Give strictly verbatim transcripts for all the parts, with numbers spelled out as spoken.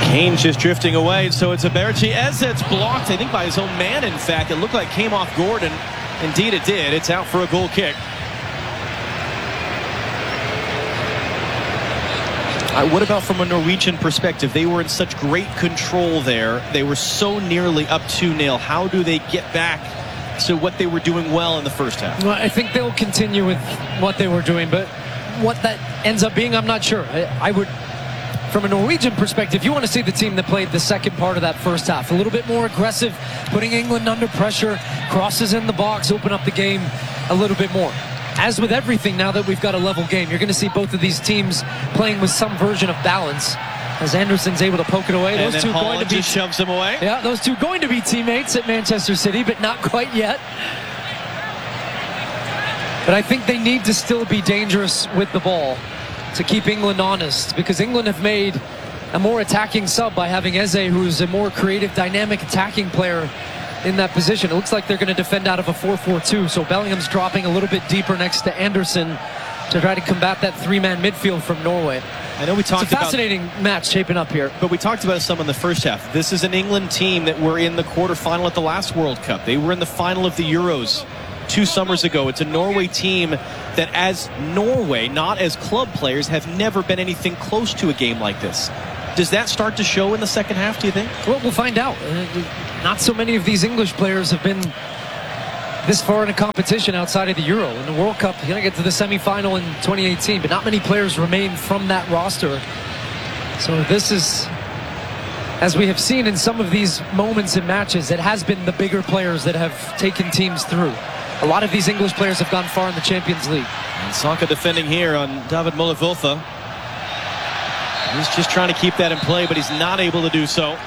Kane just drifting away, so it's Eberechi Eze. It's blocked, I think, by his own man, in fact. It looked like it came off Gordon. Indeed it did. It's out for a goal kick. Uh, what about from a Norwegian perspective? They were in such great control there. They were so nearly up two nil. How do they get back to what they were doing well in the first half? Well, I think they'll continue with what they were doing, but what that ends up being, I'm not sure. I, I would, from a Norwegian perspective, you want to see the team that played the second part of that first half. A little bit more aggressive, putting England under pressure, crosses in the box, open up the game a little bit more. As with everything, now that we've got a level game, you're going to see both of these teams playing with some version of balance. As Anderson's able to poke it away, and those then two Holland going to be just shoves him away. Yeah, those two going to be teammates at Manchester City, but not quite yet. But I think they need to still be dangerous with the ball to keep England honest, because England have made a more attacking sub by having Eze, who's a more creative, dynamic attacking player in that position. It looks like they're going to defend out of a four four two, so Bellingham's dropping a little bit deeper next to Anderson to try to combat that three-man midfield from Norway. I know we talked it's a about fascinating match shaping up here. But we talked about some in the first half. This is an England team that were in the quarterfinal at the last World Cup. They were in the final of the Euros two summers ago. It's a Norway team that, as Norway, not as club players, have never been anything close to a game like this. Does that start to show in the second half, do you think? Well, we'll find out. Uh, not so many of these English players have been this far in a competition outside of the Euro. In the World Cup, you're going to get to the semifinal in twenty eighteen, but not many players remain from that roster. So this is, as we have seen in some of these moments in matches, it has been the bigger players that have taken teams through. A lot of these English players have gone far in the Champions League. And Saka defending here on David Muller-Wolfe. He's just trying to keep that in play, but he's not able to do so.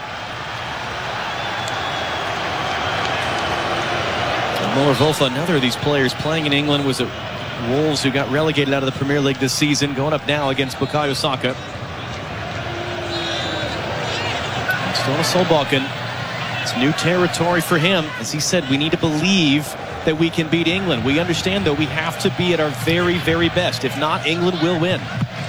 Muller-Wolfe, another of these players playing in England, was at Wolves, who got relegated out of the Premier League this season, going up now against Bukayo Saka. Ståle Solbakken. It's new territory for him. As he said, we need to believe that we can beat England. We understand, though, we have to be at our very, very best. If not, England will win.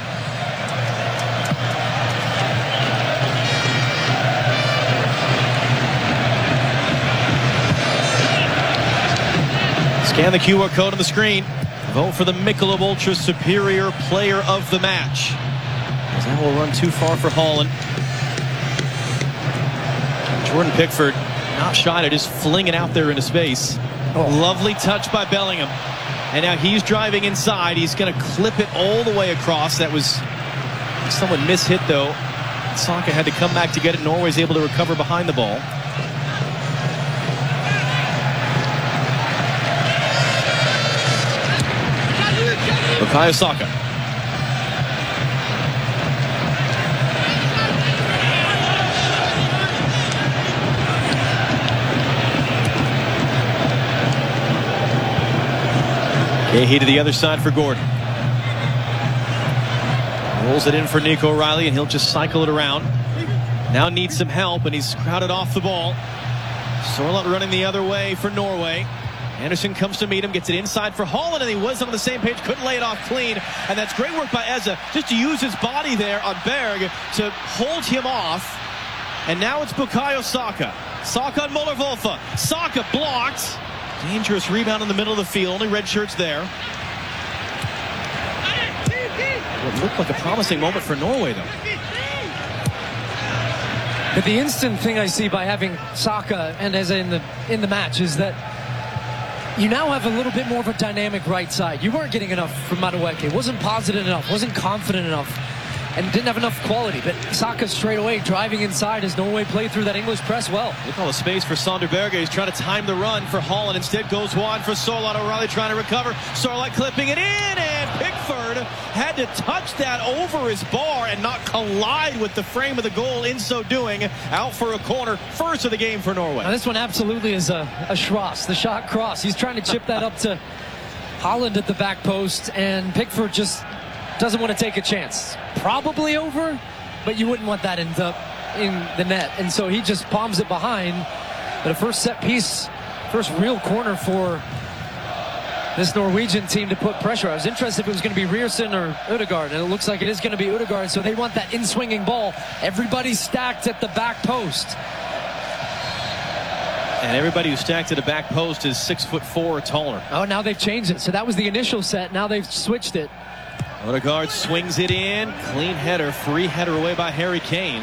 Scan the Q R code on the screen. Vote for the Michelob Ultra Superior Player of the Match. As that will run too far for Holland. Jordan Pickford, not shy to just fling it out there into space. Oh. Lovely touch by Bellingham. And now he's driving inside. He's going to clip it all the way across. That was somewhat mishit, though. Saka had to come back to get it. Norway's able to recover behind the ball. Bukayo Saka. Cahill to the other side for Gordon. Rolls it in for Nico Riley, and he'll just cycle it around. Now needs some help, and he's crowded off the ball. Sorloth running the other way for Norway. Anderson comes to meet him, gets it inside for Holland, and he was on the same page, couldn't lay it off clean. And that's great work by Eze, just to use his body there on Berg to hold him off. And now it's Bukayo Saka. Saka on Muller-Wolfe. Saka blocked. Dangerous rebound in the middle of the field. Only red shirts there. What looked like a promising moment for Norway, though. But the instant thing I see by having Saka and Eze in the in the match is that you now have a little bit more of a dynamic right side. You weren't getting enough from Madueke. Wasn't positive enough. Wasn't confident enough. And didn't have enough quality. But Saka straight away driving inside as Norway played through that English press well. Look at all the space for Sander Berge. He's trying to time the run for Holland. Instead goes wide for Sorloth. O'Reilly trying to recover. Sorloth clipping it in. And Pickford had to touch that over his bar and not collide with the frame of the goal. In so doing, out for a corner. First of the game for Norway. Now this one absolutely is a, a Schross. The shot cross. He's trying to chip that up to Holland at the back post. And Pickford just doesn't want to take a chance. Probably over, but you wouldn't want that end up in the net. And so he just palms it behind. But a first set piece, first real corner for this Norwegian team to put pressure. I was interested if it was going to be Ryerson or Ødegaard, and it looks like it is going to be Ødegaard, so they want that in-swinging ball. Everybody's stacked at the back post. And everybody who's stacked at the back post is six foot four or taller. Oh, now they've changed it. So that was the initial set. Now they've switched it. Ødegaard swings it in. Clean header. Free header away by Harry Kane.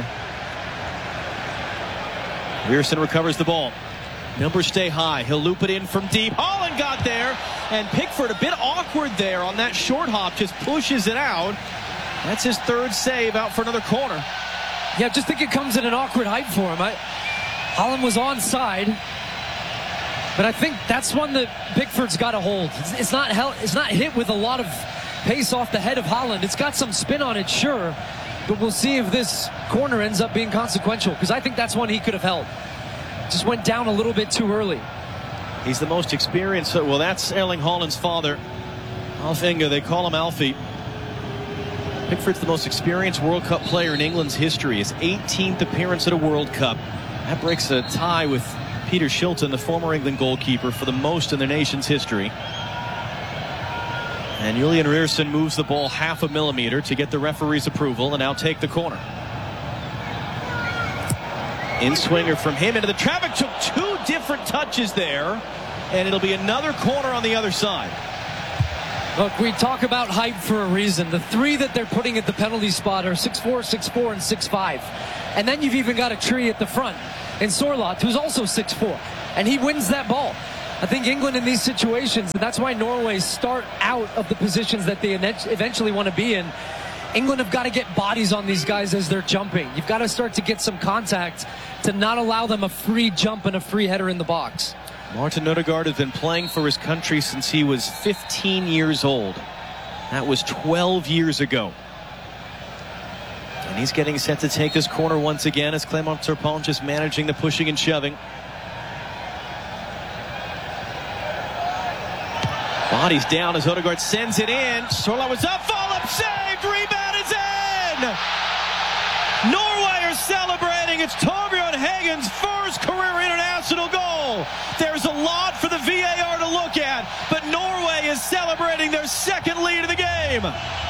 Ryerson recovers the ball. Numbers stay high. He'll loop it in from deep. Haaland got there. And Pickford a bit awkward there on that short hop. Just pushes it out. That's his third save out for another corner. Yeah, just think it comes at an awkward height for him. I, Haaland was onside. But I think that's one that Pickford's got to hold. It's, it's, not held, it's not hit with a lot of pace off the head of Haaland. It's got some spin on it, sure. But we'll see if this corner ends up being consequential, because I think that's one he could have held. Just went down a little bit too early. He's the most experienced. Well, that's Erling Haaland's father, Alf Inge. They call him Alfie. Pickford's the most experienced World Cup player in England's history. His eighteenth appearance at a World Cup. That breaks a tie with Peter Shilton, the former England goalkeeper, for the most in their nation's history. And Julian Ryerson moves the ball half a millimeter to get the referee's approval and now take the corner. In-swinger from him into the traffic. Took two different touches there. And it'll be another corner on the other side. Look, we talk about height for a reason. The three that they're putting at the penalty spot are six four, six four, and six five. And then you've even got a tree at the front in Sorloth, who's also six four. And he wins that ball. I think England in these situations, and that's why Norway start out of the positions that they eventually want to be in. England have got to get bodies on these guys as they're jumping. You've got to start to get some contact to not allow them a free jump and a free header in the box. Martin Ødegaard has been playing for his country since he was fifteen years old. That was twelve years ago. And he's getting set to take this corner once again as Clément Turpin just managing the pushing and shoving. Bodies down as Ødegaard sends it in. Sorloth was up, fall up, saved, rebound is in! Norway are celebrating. It's Torbjørn Hagen's first career international goal. There's a lot for the V A R to look at, but Norway is celebrating their second lead of the game.